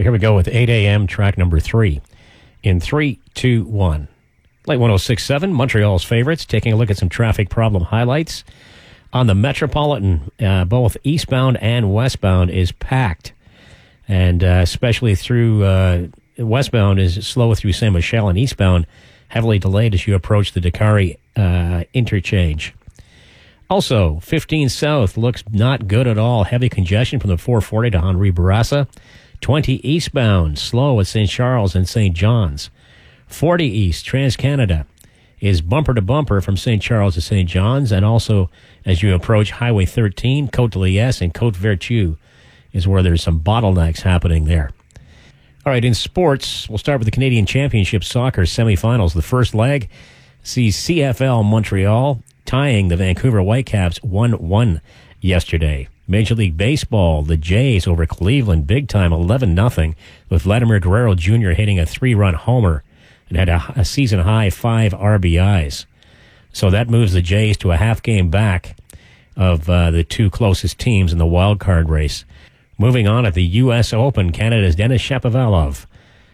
So here we go with 8 a.m. track number 3. In 3, 2, 1. Light 106.7, Montreal's favorites, taking a look at some traffic problem highlights. On the Metropolitan, both eastbound and westbound is packed. And especially through westbound is slow through Saint Michel, and eastbound heavily delayed as you approach the Dakari interchange. Also, 15 South looks not good at all. Heavy congestion from the 440 to Henri Bourassa. 20 eastbound, slow at St. Charles and St. John's. 40 East, Trans-Canada, is bumper to bumper from St. Charles to St. John's, and also as you approach Highway 13, Côte de Liesse and Côte Vertu is where there's some bottlenecks happening there. All right, in sports, we'll start with the Canadian Championship Soccer semifinals. The first leg sees CFL Montreal tying the Vancouver Whitecaps 1-1 yesterday. Major League Baseball, the Jays over Cleveland, big time, 11-0, with Vladimir Guerrero Jr. hitting a 3-run homer and had a season-high 5 RBIs. So that moves the Jays to a half game back of the two closest teams in the wild card race. Moving on at the U.S. Open, Canada's Denis Shapovalov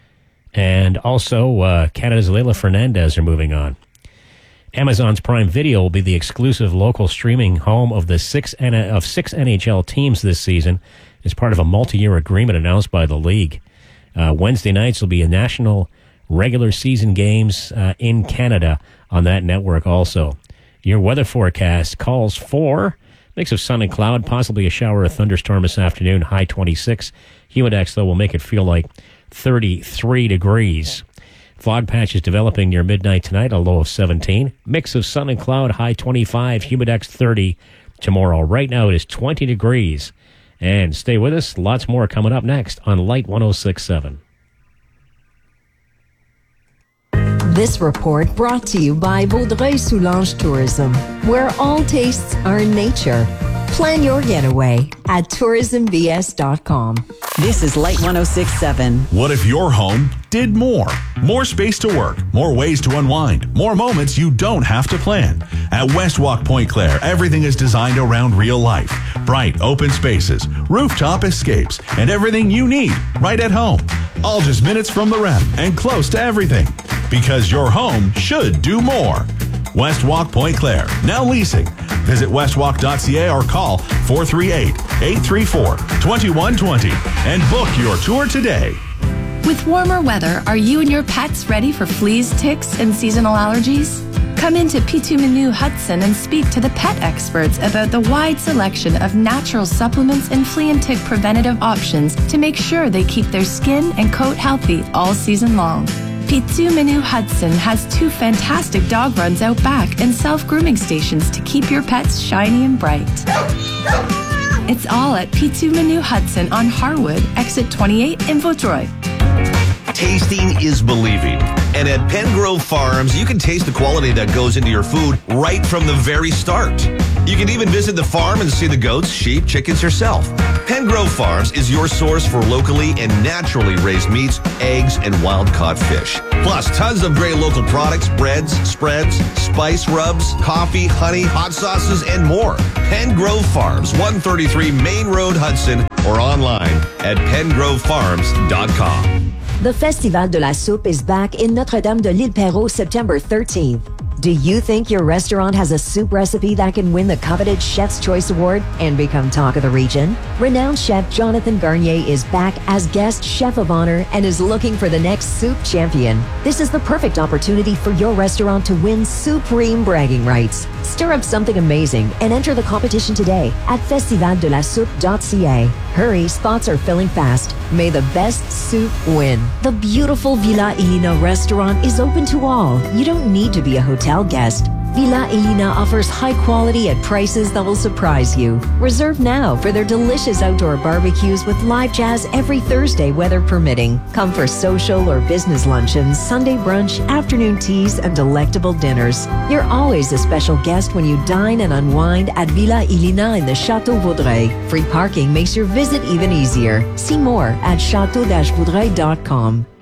and also Canada's Leylah Fernandez are moving on. Amazon's Prime Video will be the exclusive local streaming home of the six NHL teams this season as part of a multi-year agreement announced by the league. Wednesday nights will be a national regular season games in Canada on that network also. Your weather forecast calls for mix of sun and cloud, possibly a shower or thunderstorm this afternoon, high 26. Humidex, though, will make it feel like 33 degrees. Fog patches developing near midnight tonight, a low of 17. Mix of sun and cloud, high 25, Humidex 30 tomorrow. Right now it is 20 degrees. And stay with us, lots more coming up next on Light 106.7. This report brought to you by Vaudreuil-Soulanges Tourism, where all tastes are in nature. Plan your getaway at tourismvs.com. This is Light 106.7. What if your home did more? More space to work, more ways to unwind, more moments you don't have to plan. At Westwalk Pointe Claire, everything is designed around real life. Bright, open spaces, rooftop escapes, and everything you need right at home. All just minutes from the rep and close to everything. Because your home should do more. Westwalk Pointe Claire, now leasing. Visit westwalk.ca or call 438-834-2120 and book your tour today. With warmer weather, are you and your pets ready for fleas, ticks, and seasonal allergies? Come into Pitu Menu Hudson and speak to the pet experts about the wide selection of natural supplements and flea and tick preventative options to make sure they keep their skin and coat healthy all season long. Pitu Menu Hudson has 2 fantastic dog runs out back and self-grooming stations to keep your pets shiny and bright. It's all at Pitu Menu Hudson on Harwood, exit 28 in Vaudreuil. Tasting is believing. And at Pengrove Farms, you can taste the quality that goes into your food right from the very start. You can even visit the farm and see the goats, sheep, chickens yourself. Pengrove Farms is your source for locally and naturally raised meats, eggs, and wild-caught fish. Plus, tons of great local products, breads, spreads, spice rubs, coffee, honey, hot sauces, and more. Pengrove Farms, 133 Main Road, Hudson, or online at pengrovefarms.com. The Festival de la Soupe is back in Notre-Dame de l'Île-Perrot September 13th. Do you think your restaurant has a soup recipe that can win the coveted Chef's Choice Award and become talk of the region? Renowned chef Jonathan Garnier is back as guest chef of honor and is looking for the next soup champion. This is the perfect opportunity for your restaurant to win supreme bragging rights. Stir up something amazing and enter the competition today at festivaldelasoupe.ca. Hurry, spots are filling fast. May the best soup win. The beautiful Villa Elina restaurant is open to all. You don't need to be a hotel guest. Villa Elina offers high quality at prices that will surprise you. Reserve now for their delicious outdoor barbecues with live jazz every Thursday, weather permitting. Come for social or business luncheons, Sunday brunch, afternoon teas, and delectable dinners. You're always a special guest when you dine and unwind at Villa Elina in the Château Vaudreuil. Free parking makes your visit even easier. See more at chateau-vaudreuil.com.